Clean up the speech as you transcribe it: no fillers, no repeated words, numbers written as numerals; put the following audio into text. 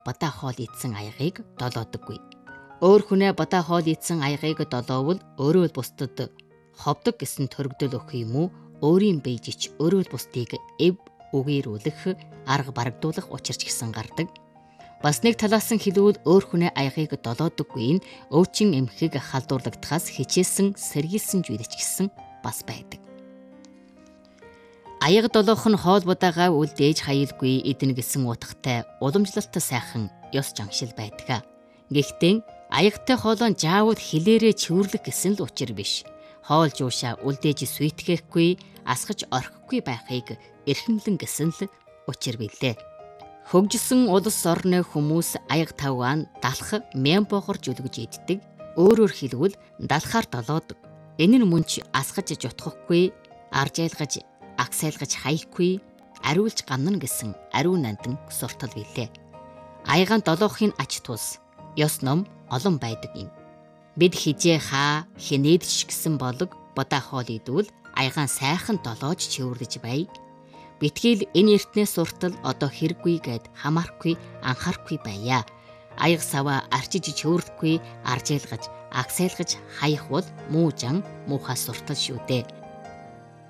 бата хоол идсэн аягийг долоодоггүй. Өөр хүнээ бата хоол идсэн аягийг долоовол өөрөө л бусдад ховдог гэсэн төрөгдөл өгөх юм уу? Өөрийн бийжич өөрөө л бусдыг эв үгээрүүлэх, арга барагдуулах учирч гисэн гардаг. Бас нэг талаас нь хэлвэл өөр хүнээ аягийг долоодоггүй нь өвчин эмхийг халдуурлагдахаас хичээсэн сэргийлсэн зүйлч гисэн бас байдаг. Аяг долоох нь хоол будаага үлдээж хаялгүй эдэн гэсэн утгатай уламжлалт сайхан ёс жаншил байдаг. Гэхдээ аягтай хоолоо заавал хилээрээ чөвөрлөх гэсэн л учир биш. Хоол жуушаа үлдээж сүйтгэхгүй, асгаж орхихгүй байхыг эрхэмлэн гэсэн л учир билээ. Хөгжсөн улс орны хүмүүс аяг тавгаан далах мянбогор жүлгэж иддэг. Өөрөөр хэлбэл далахаар долоодог. Энэ нь мөн ч асгаж жутгахгүй, аржайлгаж, агсайлгаж хаяхгүй, ариулж ганна гэсэн ариун нандин суртал билээ. Аягаан долоохын ач тус ёс ном олон байдаг юм. Бид хижээ хаа хинээд ч гэсэн болог бата хоол идвэл аягаан сайхан долоож чөвөрлөж бай. Битгийл энэ эртнээс суртал одоо хэрэггүй гэд хамаарахгүй анхаарахгүй байя. Аяг саваа арчиж чөвөрлөхгүй, аржээлгаж, агсайлгаж хаях бол муу жан муухай суртал шүү дээ.